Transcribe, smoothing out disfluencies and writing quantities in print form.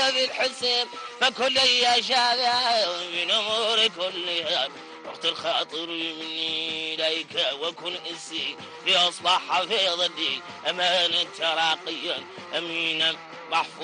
بالحسين فكل يشاء من أمور كلها وقت الخاطر مني إليك وكن إنسي لأصبح حفيظ الدين أمانا تراقيا أمينا محفوظا